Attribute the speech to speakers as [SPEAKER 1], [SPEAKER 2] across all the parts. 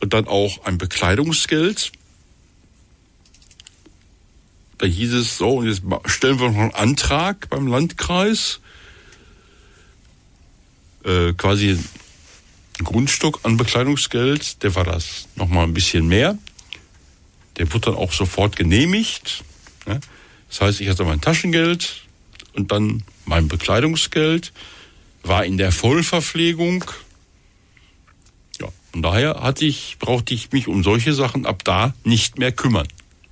[SPEAKER 1] und dann auch ein Bekleidungsgeld. Da hieß es so, und jetzt stellen wir noch einen Antrag beim Landkreis, quasi ein Grundstück an Bekleidungsgeld, der war das nochmal ein bisschen mehr. Der wurde dann auch sofort genehmigt. Ja. Das heißt, ich hatte mein Taschengeld und dann mein Bekleidungsgeld, war in der Vollverpflegung. Ja, von daher brauchte ich mich um solche Sachen ab da nicht mehr kümmern.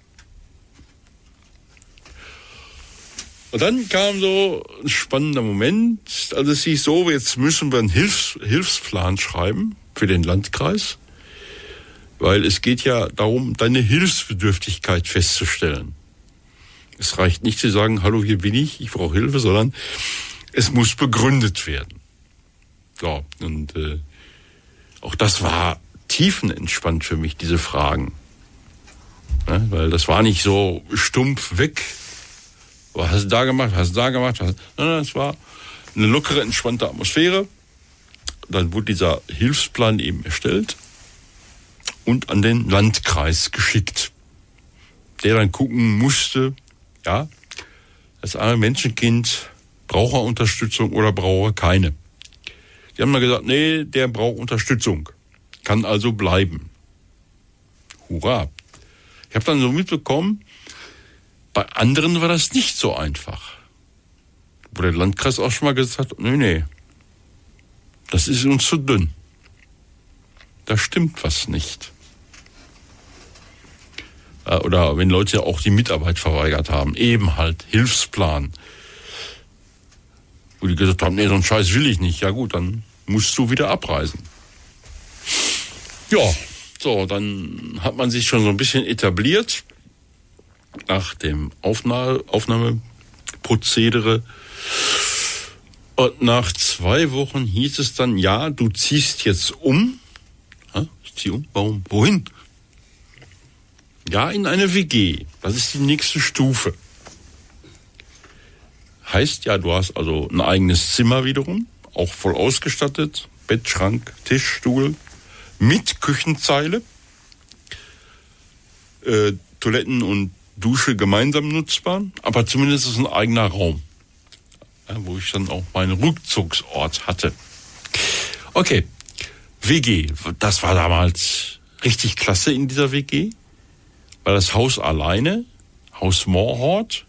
[SPEAKER 1] Und dann kam so ein spannender Moment, also es hieß so, jetzt müssen wir einen Hilfsplan schreiben für den Landkreis, weil es geht ja darum, deine Hilfsbedürftigkeit festzustellen. Es reicht nicht zu sagen, hallo, hier bin ich brauche Hilfe, sondern es muss begründet werden. Ja, und auch das war tiefenentspannt für mich, diese Fragen. Ja, weil das war nicht so stumpf weg. Was hast du da gemacht? Nein, es war eine lockere, entspannte Atmosphäre. Dann wurde dieser Hilfsplan eben erstellt und an den Landkreis geschickt, der dann gucken musste, ja, das arme Menschenkind, braucht er Unterstützung oder braucht er keine? Die haben dann gesagt, nee, der braucht Unterstützung, kann also bleiben. Hurra! Ich habe dann so mitbekommen, bei anderen war das nicht so einfach. Wo der Landkreis auch schon mal gesagt hat, nee, das ist uns zu dünn. Da stimmt was nicht. Oder wenn Leute ja auch die Mitarbeit verweigert haben, eben halt Hilfsplan. Wo die gesagt haben, nee, so einen Scheiß will ich nicht. Ja gut, dann musst du wieder abreisen. Ja, so, dann hat man sich schon so ein bisschen etabliert nach dem Aufnahmeprozedere. Und nach 2 Wochen hieß es dann, ja, du ziehst jetzt um. Ich ziehe um? Warum? Wohin? Ja, in eine WG. Das ist die nächste Stufe. Heißt ja, du hast also ein eigenes Zimmer wiederum, auch voll ausgestattet. Bett, Schrank, Tisch, Stuhl, mit Küchenzeile. Toiletten und Dusche gemeinsam nutzbar, aber zumindest ist es ein eigener Raum, wo ich dann auch meinen Rückzugsort hatte. Okay, WG, das war damals richtig klasse in dieser WG, weil das Haus alleine, Haus Moorhort.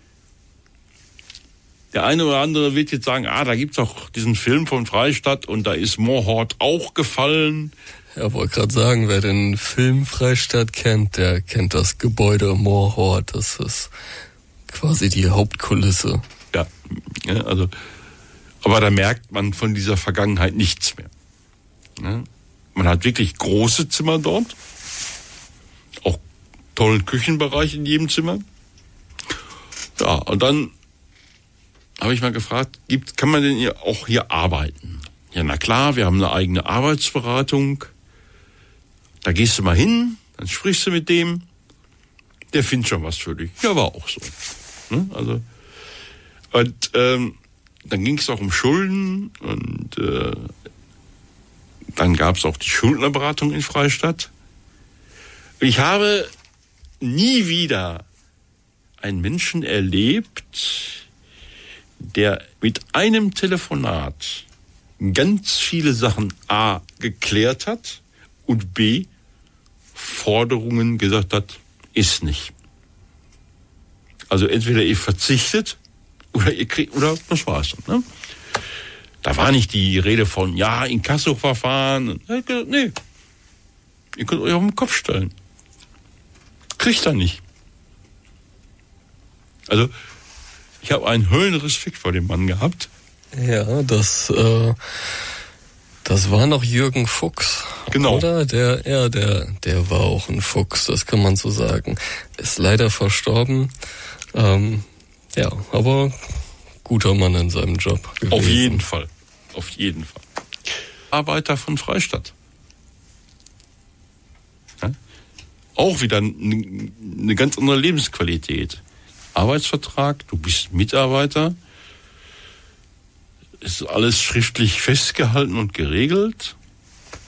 [SPEAKER 1] Der eine oder andere wird jetzt sagen, da gibt's doch diesen Film von Freistadt und da ist Moorhort auch gefallen.
[SPEAKER 2] Ja, wollte gerade sagen, wer den Film Freistadt kennt, der kennt das Gebäude Moorhort. Das ist quasi die Hauptkulisse.
[SPEAKER 1] Ja, also, aber da merkt man von dieser Vergangenheit nichts mehr. Ja, man hat wirklich große Zimmer dort, auch tollen Küchenbereich in jedem Zimmer. Ja, und dann habe ich mal gefragt, kann man denn auch hier arbeiten? Ja, na klar, wir haben eine eigene Arbeitsberatung. Da gehst du mal hin, dann sprichst du mit dem, der findet schon was für dich. Ja, war auch so. Also, und dann ging es auch um Schulden und dann gab es auch die Schuldnerberatung in Freistadt. Ich habe nie wieder einen Menschen erlebt, der mit einem Telefonat ganz viele Sachen A geklärt hat und B Forderungen gesagt hat, ist nicht. Also entweder ihr verzichtet oder ihr kriegt, oder das war's dann. Ne? Da war nicht die Rede von, ja, Inkassoverfahren. Nee, ihr könnt euch auf den Kopf stellen. Kriegt er nicht. Also, ich habe einen Höllenrespekt vor dem Mann gehabt.
[SPEAKER 2] Ja, das war noch Jürgen Fuchs.
[SPEAKER 1] Genau.
[SPEAKER 2] Oder? Der war auch ein Fuchs, das kann man so sagen. Ist leider verstorben. Ja, aber guter Mann in seinem Job gewesen.
[SPEAKER 1] Auf jeden Fall. Arbeiter von Freistadt. Ja? Auch wieder eine ganz andere Lebensqualität. Arbeitsvertrag, du bist Mitarbeiter, ist alles schriftlich festgehalten und geregelt.